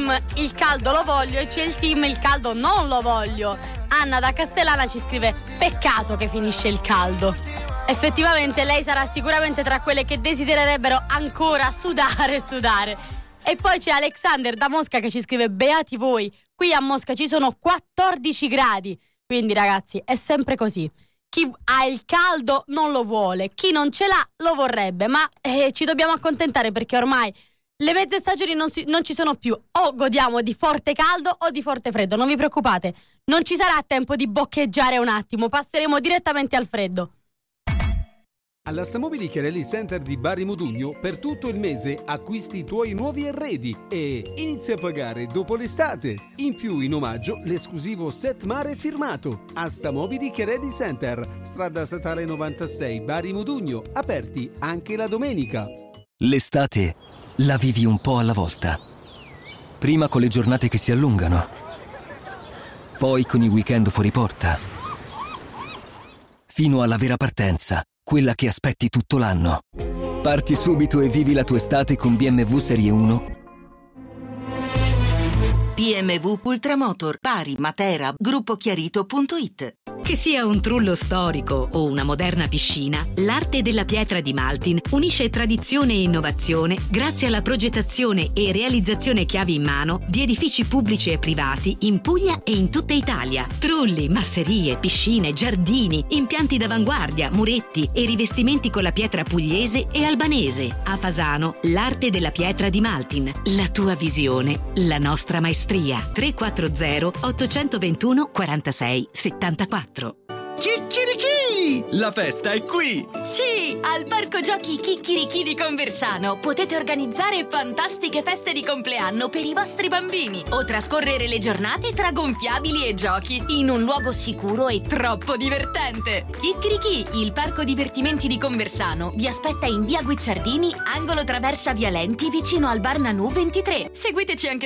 team il caldo lo voglio e c'è il team il caldo non lo voglio. Anna da Castellana ci scrive: peccato che finisce il caldo. Effettivamente lei sarà sicuramente tra quelle che desidererebbero ancora sudare. E poi c'è Alexander da Mosca che ci scrive: beati voi, qui a Mosca ci sono 14 gradi. Quindi ragazzi, è sempre così. Chi ha il caldo non lo vuole, chi non ce l'ha lo vorrebbe, ma ci dobbiamo accontentare perché ormai le mezze stagioni non ci sono più. O godiamo di forte caldo o di forte freddo. Non vi preoccupate, non ci sarà tempo di boccheggiare un attimo, passeremo direttamente al freddo. Alla Stamobili Chiarelli Center di Bari Modugno per tutto il mese acquisti i tuoi nuovi arredi e inizia a pagare dopo l'estate. In più, in omaggio, l'esclusivo set mare firmato. A Stamobili Chiarelli Center, strada statale 96 Bari Modugno, aperti anche la domenica. L'estate la vivi un po' alla volta. Prima con le giornate che si allungano, poi con i weekend fuori porta, fino alla vera partenza, quella che aspetti tutto l'anno. Parti subito e vivi la tua estate con BMW Serie 1. BMW Ultramotor, Bari, Matera, gruppochiarito.it. Che sia un trullo storico o una moderna piscina, l'arte della pietra di Maltin unisce tradizione e innovazione grazie alla progettazione e realizzazione chiavi in mano di edifici pubblici e privati in Puglia e in tutta Italia. Trulli, masserie, piscine, giardini, impianti d'avanguardia, muretti e rivestimenti con la pietra pugliese e albanese. A Fasano, l'arte della pietra di Maltin. La tua visione, la nostra maestria. 340 821 46 74. Chicchirichì! La festa è qui! Sì, al Parco Giochi Chicchirichì di Conversano potete organizzare fantastiche feste di compleanno per i vostri bambini o trascorrere le giornate tra gonfiabili e giochi in un luogo sicuro e troppo divertente. Chicchirichì, il parco divertimenti di Conversano, vi aspetta in via Guicciardini, angolo Traversa Vialenti, vicino al bar Nanù 23. Seguiteci anche